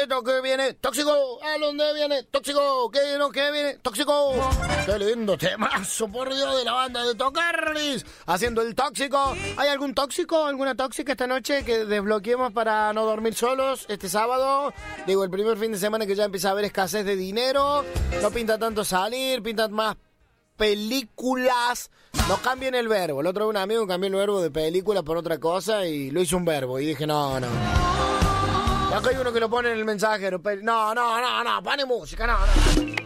esto que viene tóxico, ¿a dónde viene tóxico? ¿Qué no que viene tóxico? Qué lindo temazo, por Dios, de la banda de Tocarris, haciendo el tóxico. ¿Hay algún tóxico, alguna tóxica esta noche que desbloqueemos para no dormir solos este sábado? Digo, el primer fin de semana que ya empieza a haber escasez de dinero, no pinta tanto salir, pintan más películas. No cambien el verbo. El otro día un amigo cambió el verbo de película por otra cosa y lo hizo un verbo. Y dije, no. Acá hay uno que lo pone en el mensajero. No, pone música, no.